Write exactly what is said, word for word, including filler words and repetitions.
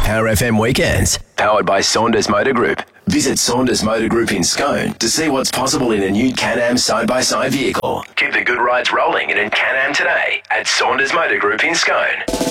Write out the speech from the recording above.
Power F M Weekends, powered by Saunders Motor Group. Visit Saunders Motor Group in Scone to see what's possible in a new Can-Am side-by-side vehicle. Keep the good rides rolling in a Can-Am today at Saunders Motor Group in Scone.